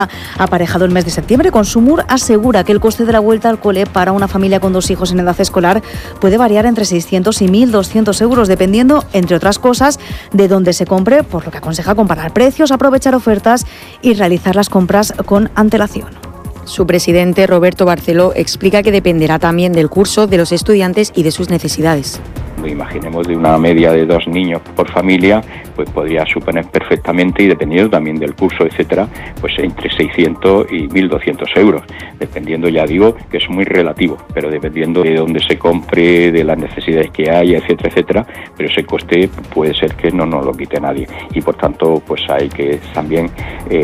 Aparejado el mes de septiembre, Consumur asegura que el coste de la vuelta al cole para una familia con 2 hijos en edad escolar puede variar entre 600 y 1.200 euros, dependiendo, entre otras cosas, de dónde se compre, por lo que aconseja comparar precios, aprovechar ofertas y realizar las compras con antelación. Su presidente, Roberto Barceló, explica que dependerá también del curso, de los estudiantes y de sus necesidades. Imaginemos de una media de 2 niños por familia, pues podría suponer perfectamente, y dependiendo también del curso, etcétera, pues entre 600 y 1.200 euros, dependiendo, ya digo, que es muy relativo, pero dependiendo de dónde se compre, de las necesidades que haya, etcétera, etcétera, pero ese coste puede ser que no nos lo quite nadie, y por tanto, pues hay que también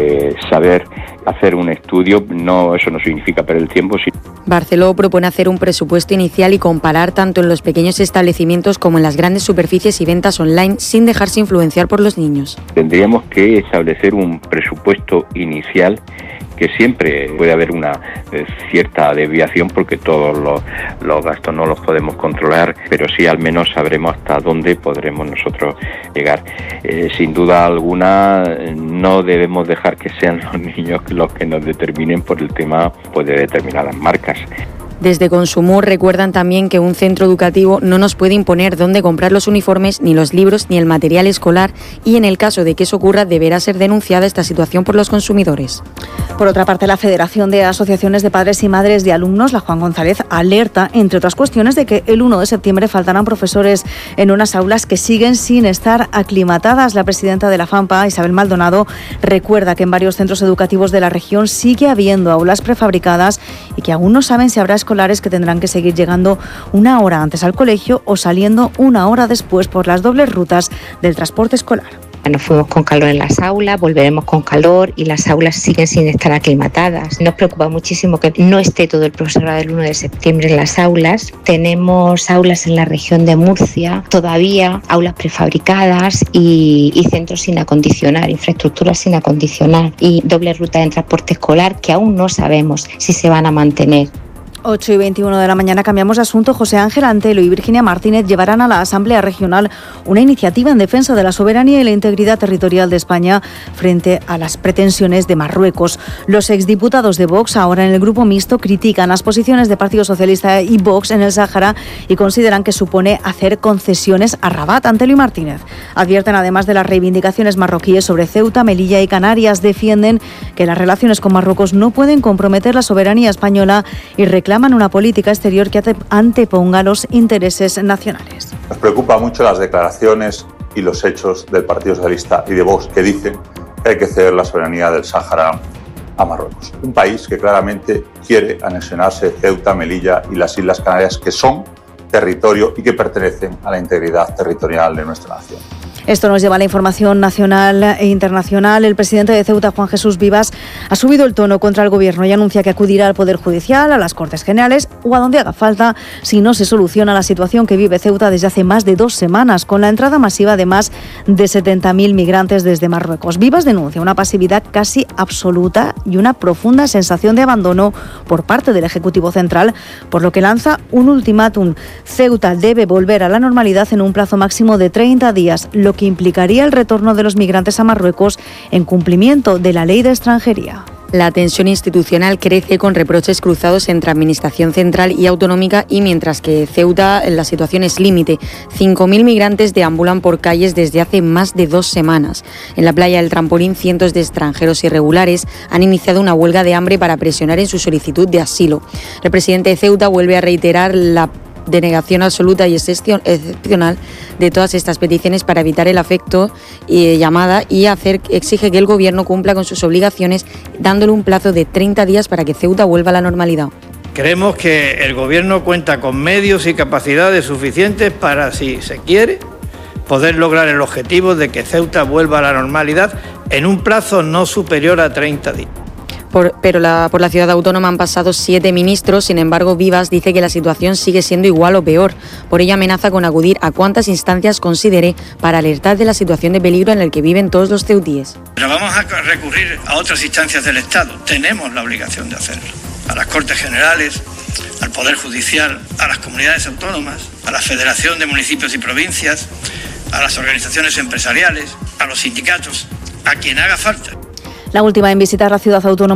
saber hacer un estudio. No, eso no significa perder el tiempo. Barceló propone hacer un presupuesto inicial y comparar tanto en los pequeños establecimientos como en las grandes superficies y ventas online, sin dejarse influenciar por los niños. Tendríamos que establecer un presupuesto inicial, que siempre puede haber una cierta desviación, porque todos los gastos no los podemos controlar, pero sí al menos sabremos hasta dónde podremos nosotros llegar. Sin duda alguna, no debemos dejar que sean los niños los que nos determinen por el tema, pues, de determinadas marcas. Desde Consumur recuerdan también que un centro educativo no nos puede imponer dónde comprar los uniformes, ni los libros, ni el material escolar, y en el caso de que eso ocurra deberá ser denunciada esta situación por los consumidores. Por otra parte, la Federación de Asociaciones de Padres y Madres de Alumnos, la Juan González, alerta, entre otras cuestiones, de que el 1 de septiembre faltarán profesores en unas aulas que siguen sin estar aclimatadas. La presidenta de la FAMPA, Isabel Maldonado, recuerda que en varios centros educativos de la región sigue habiendo aulas prefabricadas y que aún no saben si habrá escolares que tendrán que seguir llegando 1 hora antes al colegio o saliendo 1 hora después por las dobles rutas del transporte escolar. Nos fuimos con calor en las aulas, volveremos con calor y las aulas siguen sin estar aclimatadas. Nos preocupa muchísimo que no esté todo el profesorado del 1 de septiembre en las aulas. Tenemos aulas en la región de Murcia, todavía aulas prefabricadas y centros sin acondicionar, infraestructuras sin acondicionar y doble ruta de transporte escolar que aún no sabemos si se van a mantener. 8:21 de la mañana, cambiamos de asunto. José Ángel Antelo y Virginia Martínez llevarán a la Asamblea Regional una iniciativa en defensa de la soberanía y la integridad territorial de España frente a las pretensiones de Marruecos. Los exdiputados de Vox, ahora en el grupo mixto, critican las posiciones de Partido Socialista y Vox en el Sáhara y consideran que supone hacer concesiones a Rabat. Antelo y Martínez advierten, además de las reivindicaciones marroquíes sobre Ceuta, Melilla y Canarias, defienden que las relaciones con Marruecos no pueden comprometer la soberanía española y reclaman una política exterior que anteponga los intereses nacionales. Nos preocupa mucho las declaraciones y los hechos del Partido Socialista y de Vox, que dicen que hay que ceder la soberanía del Sáhara a Marruecos. Un país que claramente quiere anexionarse Ceuta, Melilla y las Islas Canarias, que son territorio y que pertenecen a la integridad territorial de nuestra nación. Esto nos lleva a la información nacional e internacional. El presidente de Ceuta, Juan Jesús Vivas, ha subido el tono contra el gobierno y anuncia que acudirá al Poder Judicial, a las Cortes Generales o a donde haga falta si no se soluciona la situación que vive Ceuta desde hace más de 2 semanas, con la entrada masiva de más de 70.000 migrantes desde Marruecos. Vivas denuncia una pasividad casi absoluta y una profunda sensación de abandono por parte del Ejecutivo Central, por lo que lanza un ultimátum. Ceuta debe volver a la normalidad en un plazo máximo de 30 días, lo que implicaría el retorno de los migrantes a Marruecos en cumplimiento de la ley de extranjería. La tensión institucional crece con reproches cruzados entre Administración Central y Autonómica, y mientras que Ceuta la situación es límite. 5.000 migrantes deambulan por calles desde hace más de 2 semanas. En la playa del Trampolín, cientos de extranjeros irregulares han iniciado una huelga de hambre para presionar en su solicitud de asilo. El presidente de Ceuta vuelve a reiterar la denegación absoluta y excepcional de todas estas peticiones para evitar el afecto llamada y exige que el Gobierno cumpla con sus obligaciones, dándole un plazo de 30 días para que Ceuta vuelva a la normalidad. Creemos que el Gobierno cuenta con medios y capacidades suficientes para, si se quiere, poder lograr el objetivo de que Ceuta vuelva a la normalidad en un plazo no superior a 30 días. Por la ciudad autónoma han pasado 7 ministros. Sin embargo, Vivas dice que la situación sigue siendo igual o peor. Por ello amenaza con acudir a cuantas instancias considere para alertar de la situación de peligro en la que viven todos los ceutíes. Pero vamos a recurrir a otras instancias del Estado. Tenemos la obligación de hacerlo. A las Cortes Generales, al Poder Judicial, a las comunidades autónomas, a la Federación de Municipios y Provincias, a las organizaciones empresariales, a los sindicatos, a quien haga falta. La última en visitar la ciudad autónoma